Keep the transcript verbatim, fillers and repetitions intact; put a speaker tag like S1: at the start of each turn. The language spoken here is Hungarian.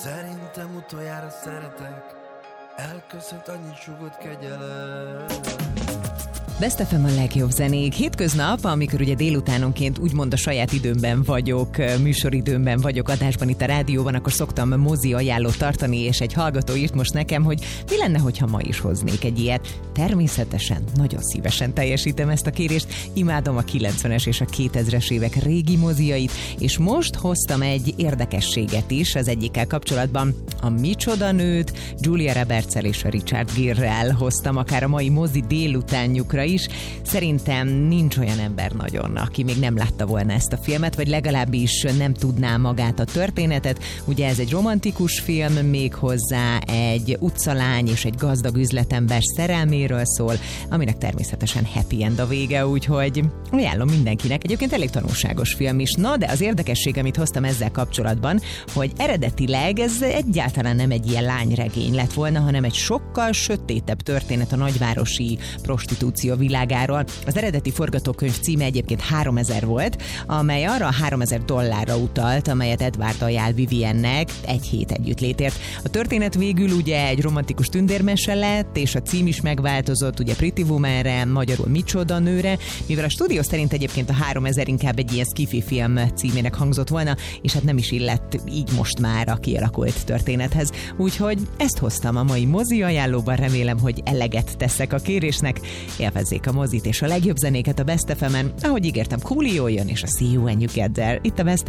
S1: Szerintem utoljára szeretek, elköszönt annyit sugott kegyelem.
S2: Best ef em a legjobb zenék. Hétköznap, amikor ugye délutánonként úgymond a saját időmben vagyok, műsoridőmben vagyok adásban itt a rádióban, akkor szoktam mozi ajánlót tartani, és egy hallgató írt most nekem, hogy mi lenne, hogyha ma is hoznék egy ilyet. Természetesen, nagyon szívesen teljesítem ezt a kérést. Imádom a kilencvenes és a kétezres évek régi moziait, és most hoztam egy érdekességet is az egyikkel kapcsolatban. A Micsoda nőt Julia Roberts-el és a Richard Gere-rel hoztam akár a mai mozi délutánjukra is. Szerintem nincs olyan ember nagyon, aki még nem látta volna ezt a filmet, vagy legalábbis nem tudná magát a történetet. Ugye ez egy romantikus film, még hozzá egy utcalány és egy gazdag üzletember szerelméről szól, aminek természetesen happy end a vége, úgyhogy ajánlom mindenkinek. Egyébként elég tanulságos film is. Na, de az érdekesség, amit hoztam ezzel kapcsolatban, hogy eredetileg ez egyáltalán nem egy ilyen lányregény lett volna, hanem egy sokkal sötétebb történet a nagyvárosi prostitúció világáról. Az eredeti forgatókönyv címe egyébként háromezer volt, amely arra a háromezer dollárra utalt, amelyet Edward ajánl Viviennek egy hét együttlétért. A történet végül ugye egy romantikus tündérmese lett, és a cím is megváltozott, ugye Pretty Womanre, magyarul Micsoda nőre, mivel a stúdió szerint egyébként a háromezer inkább egy ilyen sci-fi film címének hangzott volna, és hát nem is illett így most már a kialakult történethez. Úgyhogy ezt hoztam a mai mozi ajánlóban, remélem, hogy eleget teszek a kérésnek. Élvezzék a mozit és a legjobb zenéket a Best ef emen, ahogy ígértem, Coolio jön, és a See You When You Get There. Itt a Best